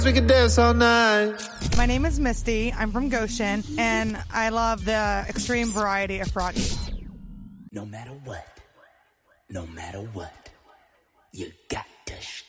We could dance all night. My name is Misty. I'm from Goshen, and I love the extreme variety of Froggy. No matter what, you